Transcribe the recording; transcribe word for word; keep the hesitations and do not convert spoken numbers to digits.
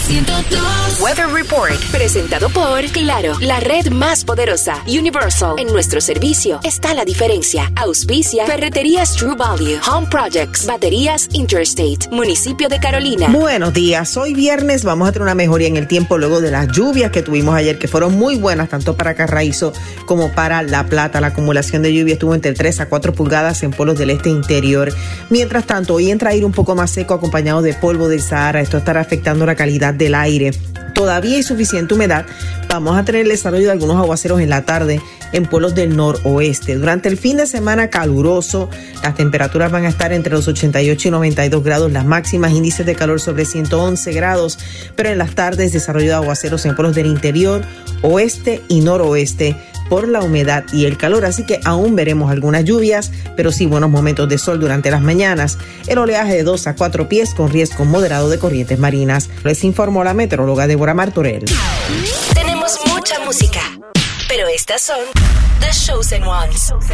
ciento dos. Weather Report, presentado por Claro, la red más poderosa. Universal, en nuestro servicio está la diferencia. Auspicia Ferreterías True Value, Home Projects, Baterías Interstate, Municipio de Carolina. Buenos días, hoy viernes vamos a tener una mejoría en el tiempo luego de las lluvias que tuvimos ayer, que fueron muy buenas tanto para Carraízo como para La Plata. La acumulación de lluvia estuvo entre tres a cuatro pulgadas en pueblos del este interior. Mientras tanto, hoy entra aire un poco más seco acompañado de polvo del Sahara. Esto estará afectando la calidad del aire. Todavía hay suficiente humedad. Vamos a tener el desarrollo de algunos aguaceros en la tarde en pueblos del noroeste. Durante el fin de semana caluroso, las temperaturas van a estar entre los ochenta y ocho y noventa y dos grados, las máximas, índices de calor sobre ciento once grados, pero en las tardes desarrollo de aguaceros en pueblos del interior, oeste y noroeste por la humedad y el calor, así que aún veremos algunas lluvias, pero sí buenos momentos de sol durante las mañanas. El oleaje de dos a cuatro pies con riesgo moderado de corrientes marinas. Les informó la meteoróloga Débora Martorell. Tenemos mucha música, pero estas son The Chosen Ones.